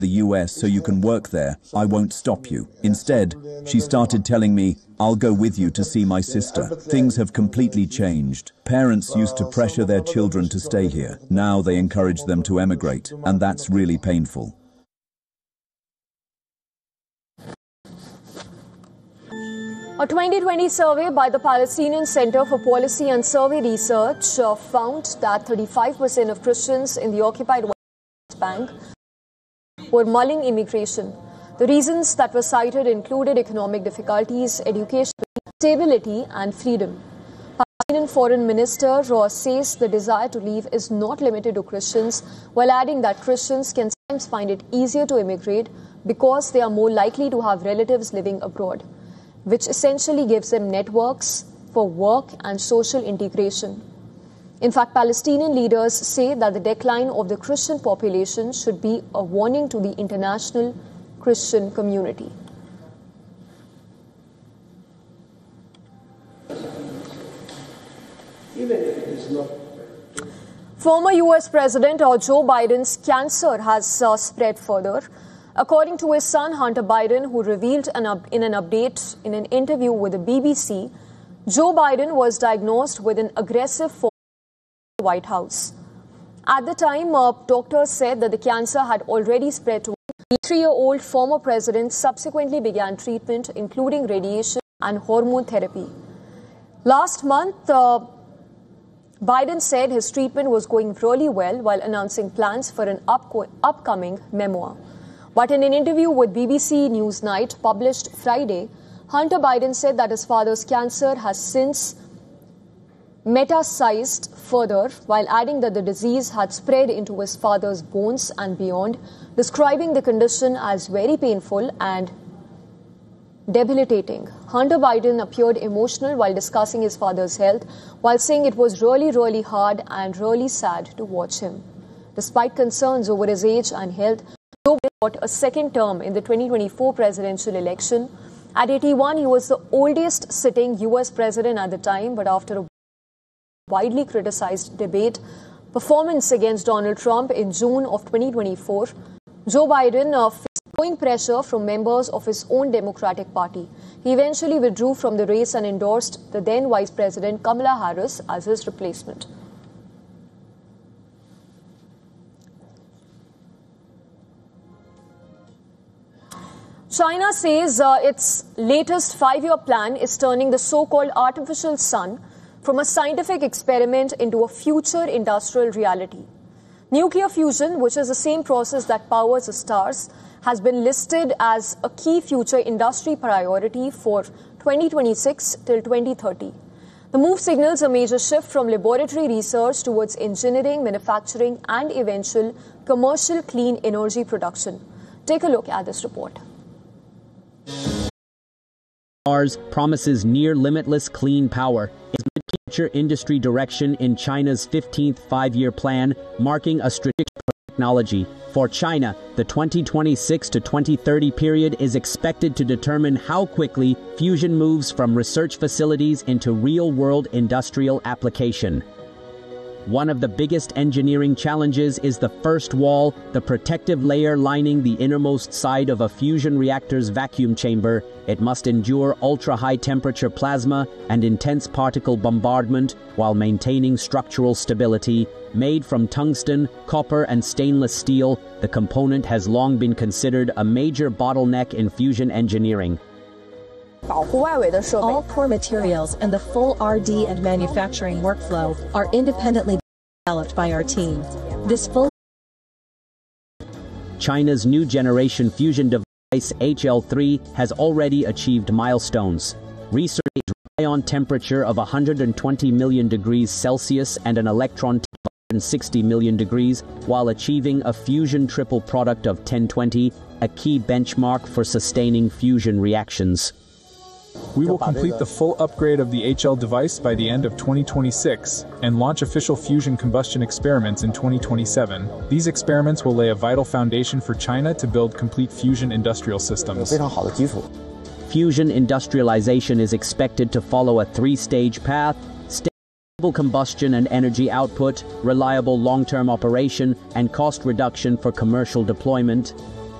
the US so you can work there. I won't stop you. Instead, she started telling me, I'll go with you to see my sister. Things have completely changed. Parents used to pressure their children to stay here. Now they encourage them to emigrate, and that's really painful. A 2020 survey by the Palestinian Center for Policy and Survey Research found that 35% of Christians in the occupied West Bank were mulling immigration. The reasons that were cited included economic difficulties, education, stability and freedom. Palestinian Foreign Minister Ross says the desire to leave is not limited to Christians, while adding that Christians can sometimes find it easier to immigrate because they are more likely to have relatives living abroad, which essentially gives them networks for work and social integration. In fact, Palestinian leaders say that the decline of the Christian population should be a warning to the international Christian community. Former US President Joe Biden's cancer has spread further. According to his son, Hunter Biden, who revealed in an update in an interview with the BBC, Joe Biden was diagnosed with an aggressive form of the White House. At the time, doctors said that the cancer had already spread to him. The 3-year-old former president subsequently began treatment, including radiation and hormone therapy. Last month, Biden said his treatment was going really well while announcing plans for an upcoming memoir. But in an interview with BBC Newsnight published Friday, Hunter Biden said that his father's cancer has since metastasized further, while adding that the disease had spread into his father's bones and beyond, describing the condition as very painful and debilitating. Hunter Biden appeared emotional while discussing his father's health, while saying it was really hard and really sad to watch him. Despite concerns over his age and health, Joe Biden got a second term in the 2024 presidential election. At 81, he was the oldest sitting U.S. president at the time, but after a widely criticized debate performance against Donald Trump in June of 2024, Joe Biden faced growing pressure from members of his own Democratic Party. He eventually withdrew from the race and endorsed the then Vice President Kamala Harris as his replacement. China says its latest 5-year plan is turning the so-called artificial sun from a scientific experiment into a future industrial reality. Nuclear fusion, which is the same process that powers the stars, has been listed as a key future industry priority for 2026 till 2030. The move signals a major shift from laboratory research towards engineering, manufacturing, and eventual commercial clean energy production. Take a look at this report. Mars promises near limitless clean power is the future industry direction in China's 15th five-year plan, marking a strategic technology. For China, the 2026 to 2030 period is expected to determine how quickly fusion moves from research facilities into real-world industrial application. One of the biggest engineering challenges is the first wall, the protective layer lining the innermost side of a fusion reactor's vacuum chamber. It must endure ultra-high temperature plasma and intense particle bombardment while maintaining structural stability. Made from tungsten, copper, and stainless steel, the component has long been considered a major bottleneck in fusion engineering. All core materials and the full R&D and manufacturing workflow are independently developed by our team. China's new generation fusion device HL3 has already achieved milestones. Research ion temperature of 120 million degrees Celsius and an electron 160 million degrees, while achieving a fusion triple product of 1020, a key benchmark for sustaining fusion reactions. We will complete the full upgrade of the HL device by the end of 2026 and launch official fusion combustion experiments in 2027. These experiments will lay a vital foundation for China to build complete fusion industrial systems. Fusion industrialization is expected to follow a three-stage path: stable combustion and energy output, reliable long-term operation, and cost reduction for commercial deployment.